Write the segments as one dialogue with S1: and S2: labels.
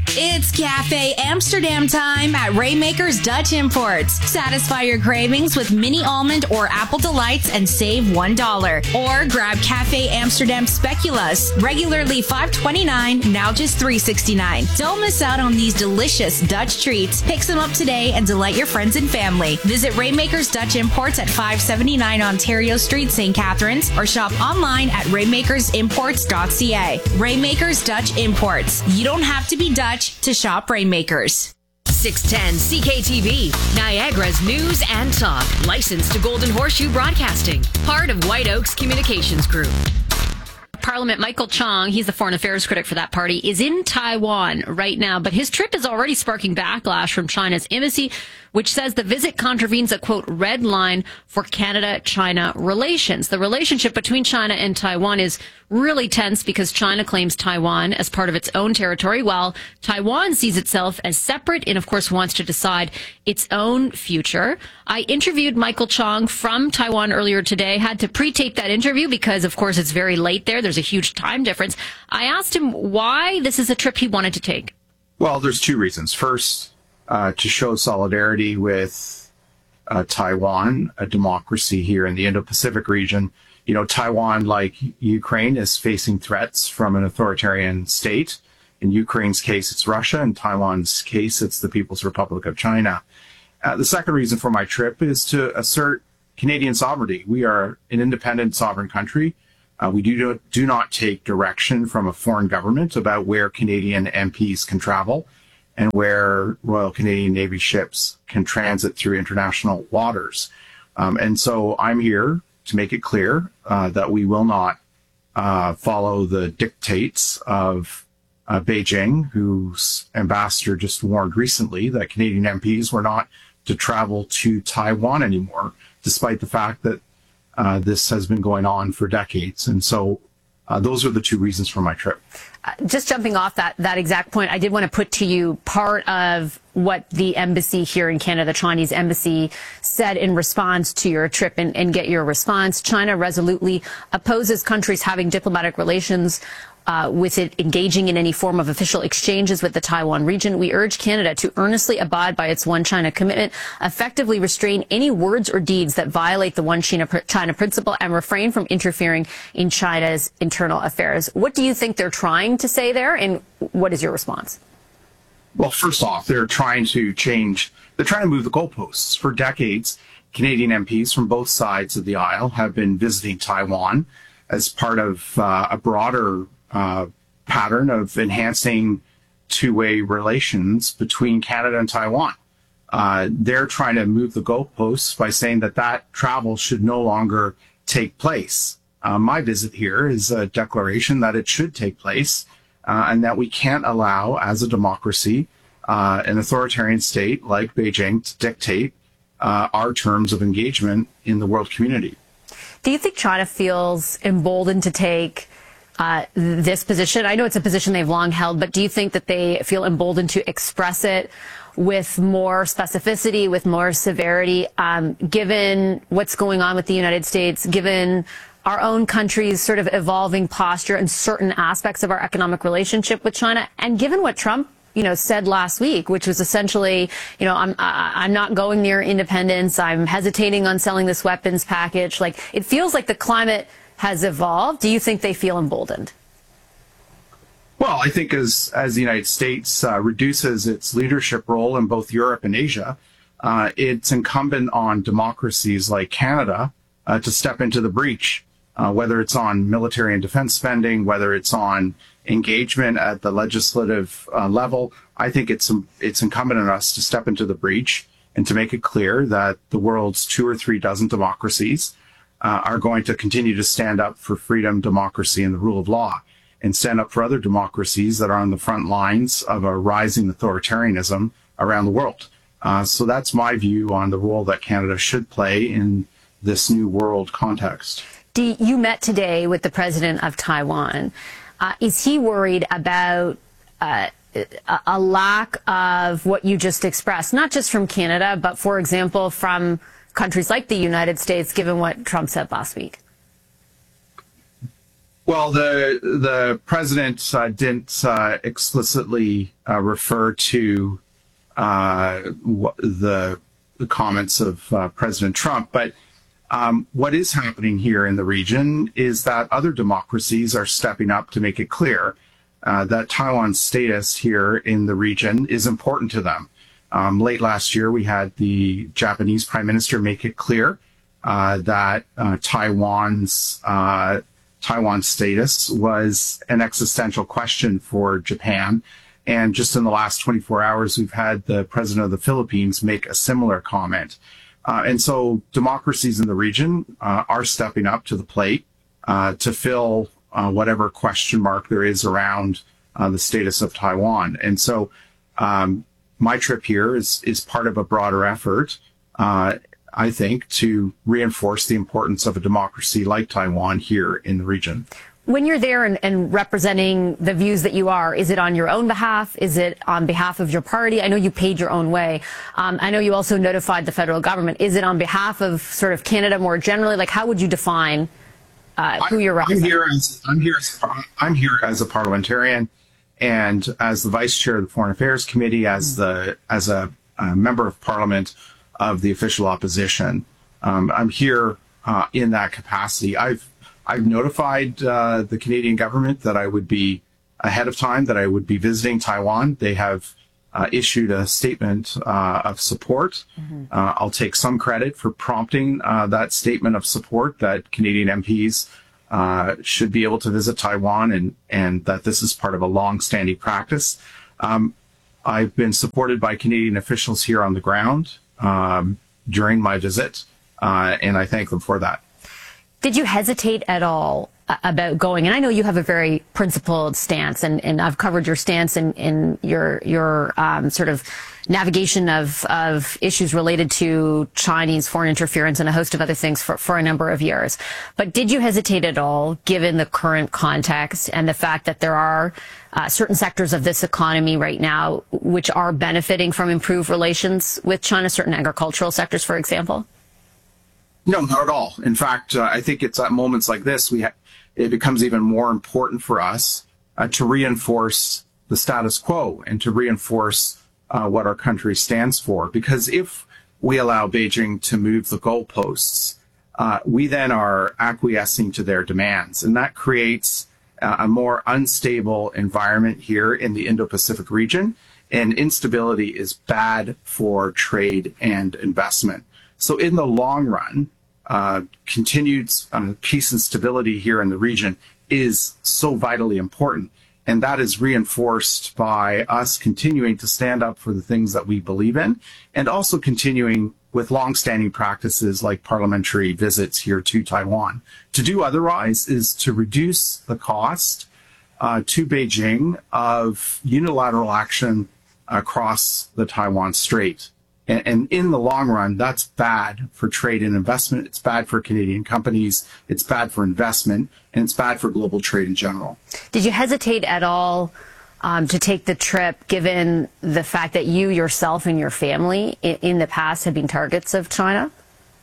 S1: It's Cafe Amsterdam time at Rainmaker's Dutch Imports. Satisfy your cravings with mini almond or apple delights and save $1. Or grab Cafe Amsterdam Speculoos, regularly $5.29, now just $3.69. Don't miss out on these delicious Dutch treats. Pick some up today and delight your friends and family. Visit Rainmaker's Dutch Imports at 579 Ontario Street, St. Catharines, or shop online at rainmakersimports.ca. Rainmaker's Dutch Imports. You don't have to be Dutch to shop Rainmakers.
S2: 610 CKTV, Niagara's news and talk. Licensed to Golden Horseshoe Broadcasting. Part of White Oaks Communications Group.
S3: Parliament, Michael Chong, he's the foreign affairs critic for that party, is in Taiwan right now, but his trip is already sparking backlash from China's embassy, which says the visit contravenes a, quote, red line for Canada-China relations. The relationship between China and Taiwan is really tense because China claims Taiwan as part of its own territory, while Taiwan sees itself as separate and, of course, wants to decide its own future. I interviewed Michael Chong from Taiwan earlier today, had to pre-tape that interview because, of course, it's very late there. There's a huge time difference. I asked him why this is a trip he wanted to take.
S4: Well, there's two reasons. First, to show solidarity with Taiwan, a democracy here in the Indo-Pacific region. You know, Taiwan, like Ukraine, is facing threats from an authoritarian state. In Ukraine's case, it's Russia. In Taiwan's case, it's the People's Republic of China. The second reason for my trip is to assert Canadian sovereignty. We are an independent sovereign country. We do not take direction from a foreign government about where Canadian MPs can travel and where Royal Canadian Navy ships can transit through international waters. And so I'm here to make it clear that we will not follow the dictates of Beijing, whose ambassador just warned recently that Canadian MPs were not to travel to Taiwan anymore, despite the fact that this has been going on for decades. And so those are the two reasons for my trip.
S3: Just jumping off that exact point, I did want to put to you part of what the embassy here in Canada, the Chinese embassy, said in response to your trip and get your response. China resolutely opposes countries having diplomatic relations with it engaging in any form of official exchanges with the Taiwan region. We urge Canada to earnestly abide by its One China commitment, effectively restrain any words or deeds that violate the One China principle, and refrain from interfering in China's internal affairs. What do you think they're trying to say there, and what is your response?
S4: Well, first off, they're trying to move the goalposts. For decades, Canadian MPs from both sides of the aisle have been visiting Taiwan as part of a broader pattern of enhancing two-way relations between Canada and Taiwan. They're trying to move the goalposts by saying that travel should no longer take place. My visit here is a declaration that it should take place and that we can't allow, as a democracy, an authoritarian state like Beijing to dictate our terms of engagement in the world community.
S3: Do you think China feels emboldened to take this position? I know it's a position they've long held, but do you think that they feel emboldened to express it with more specificity, with more severity, given what's going on with the United States, given our own country's sort of evolving posture in certain aspects of our economic relationship with China, and given what Trump said last week, which was essentially, I'm not going near independence. I'm hesitating on selling this weapons package. Like, it feels like the climate has evolved. Do you think they feel emboldened?
S4: Well, I think as the United States reduces its leadership role in both Europe and Asia, it's incumbent on democracies like Canada to step into the breach, whether it's on military and defense spending, whether it's on engagement at the legislative level. I think it's incumbent on us to step into the breach and to make it clear that the world's 2 or 3 dozen democracies are going to continue to stand up for freedom, democracy, and the rule of law, and stand up for other democracies that are on the front lines of a rising authoritarianism around the world. So that's my view on the role that Canada should play in this new world context.
S3: You met today with the president of Taiwan. Is he worried about a lack of what you just expressed, not just from Canada, but, for example, from countries like the United States, given what Trump said last week?
S4: Well, the president didn't explicitly refer to the comments of President Trump, but what is happening here in the region is that other democracies are stepping up to make it clear that Taiwan's status here in the region is important to them. Late last year, we had the Japanese Prime Minister make it clear that Taiwan's status was an existential question for Japan. And just in the last 24 hours, we've had the president of the Philippines make a similar comment. And so democracies in the region are stepping up to the plate to fill whatever question mark there is around the status of Taiwan. And so my trip here is part of a broader effort, I think, to reinforce the importance of a democracy like Taiwan here in the region.
S3: When you're there and representing the views that you are, is it on your own behalf? Is it on behalf of your party? I know you paid your own way. I know you also notified the federal government. Is it on behalf of sort of Canada more generally? Like, how would you define who you're representing?
S4: I'm here as a parliamentarian and as the vice chair of the Foreign Affairs Committee, as a member of Parliament of the official opposition. I'm here in that capacity. I've notified the Canadian government that I would be ahead of time, that I would be visiting Taiwan. They have issued a statement of support. I'll take some credit for prompting that statement of support that Canadian MPs should be able to visit Taiwan and that this is part of a long-standing practice. I've been supported by Canadian officials here on the ground during my visit, and I thank them for that.
S3: Did you hesitate at all about going? And I know you have a very principled stance, and I've covered your stance in your sort of navigation of issues related to Chinese foreign interference and a host of other things for a number of years. But did you hesitate at all, given the current context and the fact that there are certain sectors of this economy right now which are benefiting from improved relations with China, certain agricultural sectors, for example?
S4: No, not at all. In fact, I think it's at moments like this, it becomes even more important for us to reinforce the status quo and to reinforce what our country stands for. Because if we allow Beijing to move the goalposts, we then are acquiescing to their demands. And that creates a more unstable environment here in the Indo-Pacific region. And instability is bad for trade and investment. So in the long run, continued peace and stability here in the region is so vitally important. And that is reinforced by us continuing to stand up for the things that we believe in, and also continuing with longstanding practices like parliamentary visits here to Taiwan. To do otherwise is to reduce the cost to Beijing of unilateral action across the Taiwan Strait. And in the long run, that's bad for trade and investment. It's bad for Canadian companies. It's bad for investment. And it's bad for global trade in general. Did
S3: you hesitate at all to take the trip, given the fact that you yourself and your family in the past have been targets of China?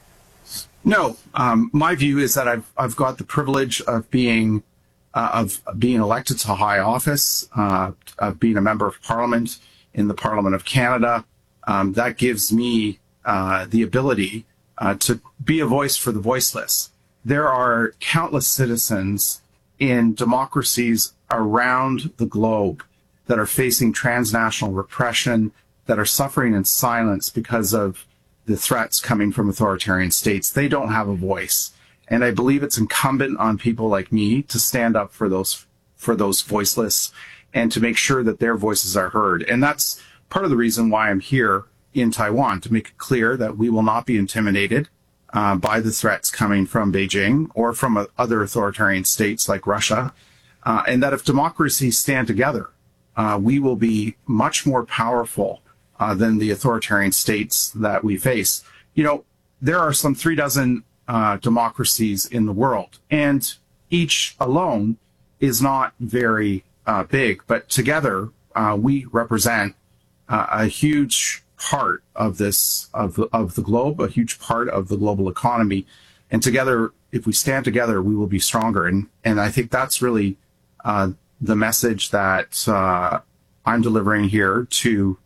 S4: No. My view is that I've got the privilege of being elected to high office, of being a member of Parliament in the Parliament of Canada. That gives me the ability to be a voice for the voiceless. There are countless citizens in democracies around the globe that are facing transnational repression, that are suffering in silence because of the threats coming from authoritarian states. They don't have a voice. And I believe it's incumbent on people like me to stand up for those voiceless and to make sure that their voices are heard. And that's part of the reason why I'm here in Taiwan, to make it clear that we will not be intimidated by the threats coming from Beijing or from other authoritarian states like Russia, and that if democracies stand together, we will be much more powerful than the authoritarian states that we face. You know, there are some 36 democracies in the world, and each alone is not very big, but together we represent a huge part of the globe, a huge part of the global economy, and together if we stand together, we will be stronger. And I think that's really the message that I'm delivering here to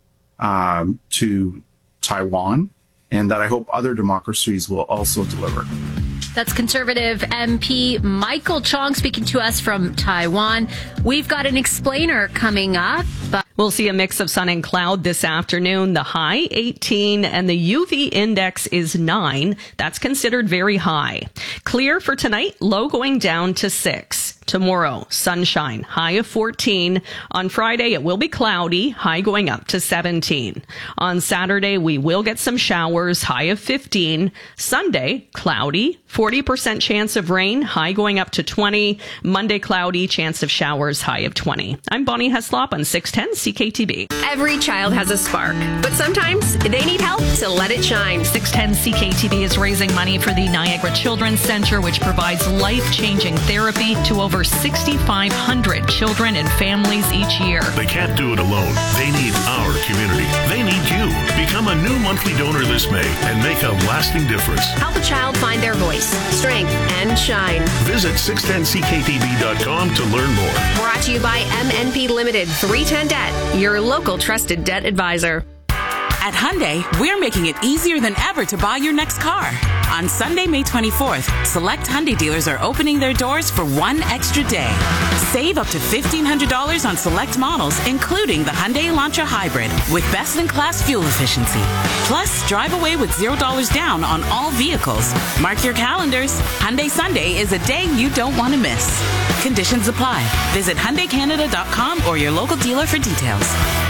S4: Taiwan, and that I hope other democracies will also deliver.
S3: That's Conservative MP Michael Chong speaking to us from Taiwan. We've got an explainer coming up.
S5: We'll see a mix of sun and cloud this afternoon. The high 18 and the UV index is 9. That's considered very high. Clear for tonight, low going down to 6. Tomorrow, sunshine, high of 14. On Friday, it will be cloudy, high going up to 17. On Saturday, we will get some showers, high of 15. Sunday, cloudy, 40% chance of rain, high going up to 20. Monday, cloudy, chance of showers, high of 20. I'm Bonnie Heslop on 610 CKTB.
S6: Every child has a spark, but sometimes they need help to let it shine.
S7: 610 CKTB is raising money for the Niagara Children's Center, which provides life-changing therapy to over 6,500 children and families each year.
S8: They can't do it alone. They need our community. They need you. Become a new monthly donor this May and make a lasting difference.
S6: Help a child find their voice, strength, and shine.
S8: Visit 610ckTB.com to learn more.
S6: Brought to you by MNP Limited 310 Debt, your local trusted debt advisor.
S9: At Hyundai, we're making it easier than ever to buy your next car. On Sunday, May 24th, select Hyundai dealers are opening their doors for one extra day. Save up to $1,500 on select models, including the Hyundai Elantra Hybrid, with best-in-class fuel efficiency. Plus, drive away with $0 down on all vehicles. Mark your calendars. Hyundai Sunday is a day you don't want to miss. Conditions apply. Visit HyundaiCanada.com or your local dealer for details.